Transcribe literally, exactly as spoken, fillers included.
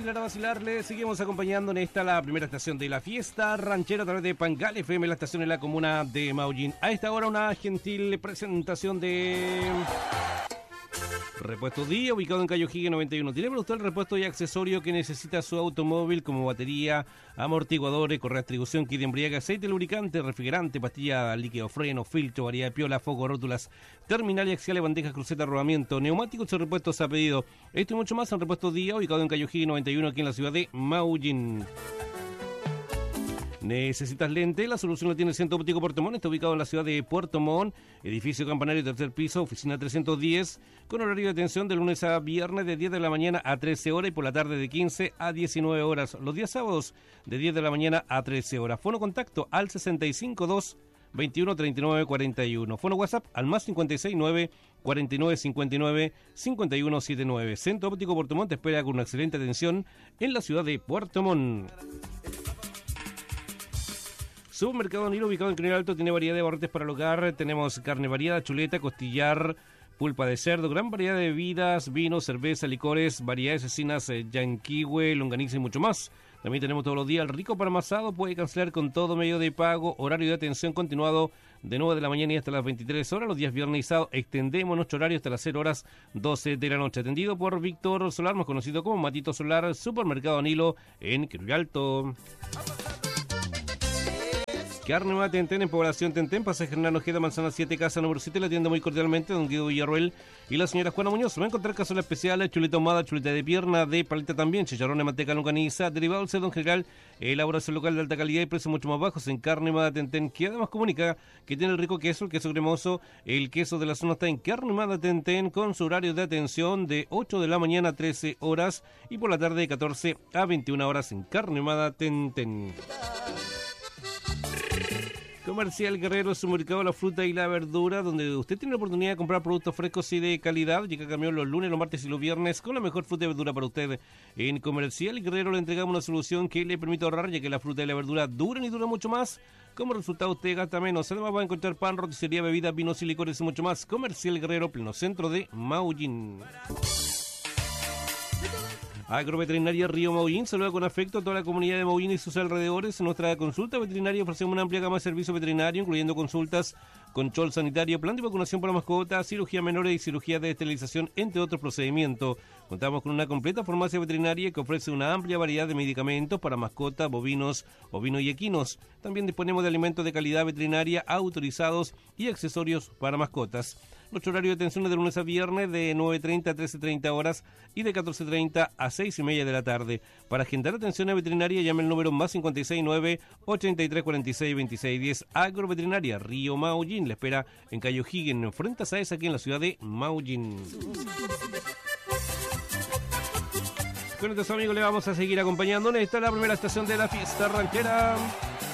vacilar, a vacilarle. Seguimos acompañando en esta la primera estación de la fiesta ranchera a través de Pangal F M, la estación en la comuna de Maullín. A esta hora una gentil presentación de Repuesto Día, ubicado en Cayo Higue noventa y uno. Tiene para usted el repuesto y accesorio que necesita su automóvil, como batería, amortiguadores, correa de distribución, kit de embriague, aceite lubricante, refrigerante, pastilla, líquido, freno, filtro, variedad de piola, foco, rótulas, terminal y axiales, bandejas, crucetas, rodamiento, neumáticos y repuestos a pedido. Esto y mucho más en Repuesto Día, ubicado en Cayo Higue noventa y uno, aquí en la ciudad de Maullín. ¿Necesitas lente? La solución la tiene el Centro Óptico Puerto Montt. Está ubicado en la ciudad de Puerto Montt, edificio campanario, tercer piso, oficina trescientos diez, con horario de atención de lunes a viernes de diez de la mañana a trece horas y por la tarde de quince a diecinueve horas. Los días sábados de diez de la mañana a trece horas. Fono contacto al sesenta y cinco dos, veintiuno, treinta y nueve, cuarenta y uno. Fono WhatsApp al más cincuenta y seis nueve, cuarenta y nueve, cincuenta y nueve, cincuenta y uno setenta y nueve. Centro Óptico Puerto Montt te espera con una excelente atención en la ciudad de Puerto Montt. Supermercado Nilo, ubicado en Canal Alto, tiene variedad de barretes para el hogar. Tenemos carne variada, chuleta, costillar, pulpa de cerdo, gran variedad de bebidas, vinos, cerveza, licores, variedades asesinas, eh, yanquihue, longaniza y mucho más. También tenemos todos los días el rico pan amasado, puede cancelar con todo medio de pago, horario de atención continuado de nueve de la mañana y hasta las veintitrés horas. Los días viernes y sábado extendemos nuestro horario hasta las cero horas doce de la noche. Atendido por Víctor Solar, más conocido como Matito Solar, Supermercado Nilo en Canal Alto. Carne Nueva Tentén en Población Tentén, pasaje Hernán Ojeda, Manzana siete, casa número siete, la atiende muy cordialmente don Guido Villarroel y la señora Juana Muñoz. Va a encontrar cazuelas especiales, chuleta ahumada, chuleta de pierna, de paleta también, chicharrón de manteca longaniza, derivado del cerdo en general, elaboración local de alta calidad y precios mucho más bajos en Carne Nueva Tentén, que además comunica que tiene el rico queso, el queso cremoso, el queso de la zona está en Carne Nueva Tentén con su horario de atención de ocho de la mañana a trece horas y por la tarde de catorce a veintiuna horas en Carne Nueva Tentén. Comercial Guerrero, su mercado de la fruta y la verdura, donde usted tiene la oportunidad de comprar productos frescos y de calidad. Llega camión los lunes, los martes y los viernes con la mejor fruta y verdura para usted. En Comercial Guerrero le entregamos una solución que le permite ahorrar, ya que la fruta y la verdura duran y duran mucho más. Como resultado usted gasta menos. Además va a encontrar pan, roticería, bebidas, vinos y licores y mucho más. Comercial Guerrero, pleno centro de Maullín. Agroveterinaria Río Maullín saluda con afecto a toda la comunidad de Maullín y sus alrededores. En nuestra consulta veterinaria ofrecemos una amplia gama de servicios veterinarios, incluyendo consultas, control sanitario, plan de vacunación para mascotas, cirugía menores y cirugía de esterilización, entre otros procedimientos. Contamos con una completa farmacia veterinaria que ofrece una amplia variedad de medicamentos para mascotas, bovinos, ovinos y equinos. También disponemos de alimentos de calidad veterinaria autorizados y accesorios para mascotas. Nuestro horario de atención es de lunes a viernes de nueve treinta a trece treinta horas y de catorce treinta a seis y media de la tarde. Para agendar atención a veterinaria llame el número más cincuenta y seis nueve, ochenta y tres cuarenta y seis, veintiséis diez. Agroveterinaria Río Maullín le espera en Cayo Higue, frente a Saez, aquí en la ciudad de Maullín. Con estos amigos le vamos a seguir acompañando. Esta es la primera estación de la fiesta ranchera.